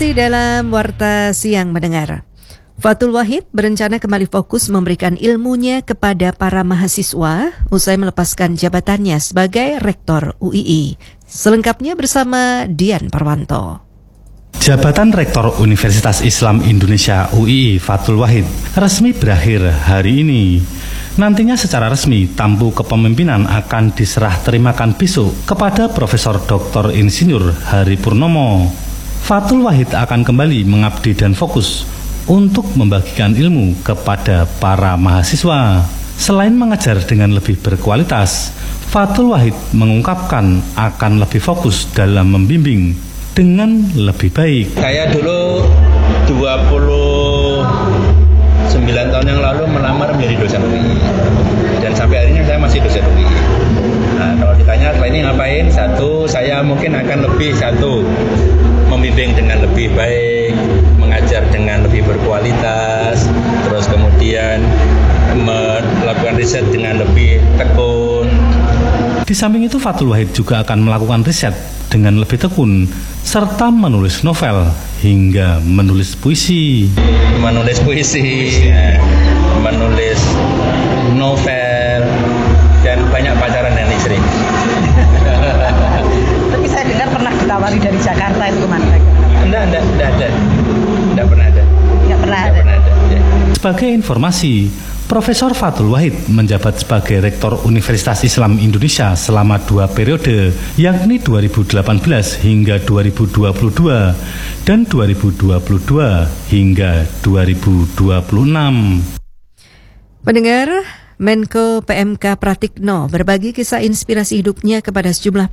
Dalam Warta Siang mendengar, Fathul Wahid berencana kembali fokus memberikan ilmunya kepada para mahasiswa usai melepaskan jabatannya sebagai Rektor UII. Selengkapnya bersama Dian Parwanto. Jabatan Rektor Universitas Islam Indonesia UII Fathul Wahid resmi berakhir hari ini. Nantinya secara resmi tampuk kepemimpinan akan diserah terimakan besok kepada Profesor Dr. Insinyur Hari Purnomo. Fathul Wahid akan kembali mengabdi dan fokus untuk membagikan ilmu kepada para mahasiswa. Selain mengajar dengan lebih berkualitas, Fathul Wahid mengungkapkan akan lebih fokus dalam membimbing dengan lebih baik. Saya dulu 29 tahun yang lalu melamar menjadi dosen UI, dan sampai hari ini saya masih dosen UI. Nah, kalau ditanya setelah ini ngapain? Satu, saya mungkin akan membimbing dengan lebih baik, mengajar dengan lebih berkualitas, terus kemudian melakukan riset dengan lebih tekun. Di samping itu, Fathul Wahid juga akan melakukan riset dengan lebih tekun, serta menulis novel hingga menulis puisi. Menulis novel, dan banyak pacaran dan istri. Tapi saya dengar pernah ditawari dari Jakarta itu kemana? Enggak pernah ada. Ya. Sebagai informasi, Profesor Fathul Wahid menjabat sebagai Rektor Universitas Islam Indonesia selama 2 periode, yakni 2018 hingga 2022 dan 2022 hingga 2026. Pendengar, Menko PMK Pratikno berbagi kisah inspirasi hidupnya kepada sejumlah